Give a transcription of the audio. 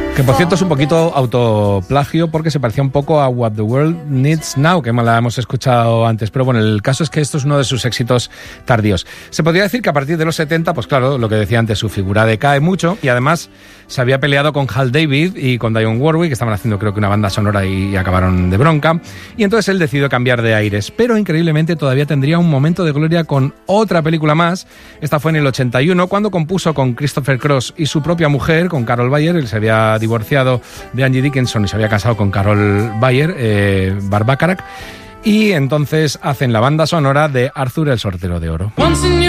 Que por cierto es un poquito autoplagio porque se parecía un poco a What the World Needs Now, que la hemos escuchado antes. Pero bueno, el caso es que esto es uno de sus éxitos tardíos. Se podría decir que a partir de los 70, pues claro, lo que decía antes, su figura decae mucho y además se había peleado con Hal David y con Dionne Warwick, que estaban haciendo creo que una banda sonora y acabaron de bronca. Y entonces él decidió cambiar de aires. Pero increíblemente todavía tendría un momento de gloria con otra película más. Esta fue en el 81, cuando compuso con Christopher Cross y su propia mujer, con Carol Bayer. Él se había divorciado de Angie Dickinson y se había casado con Carol Bayer, Barbacarac. Y entonces hacen la banda sonora de Arthur el Sortero de Oro.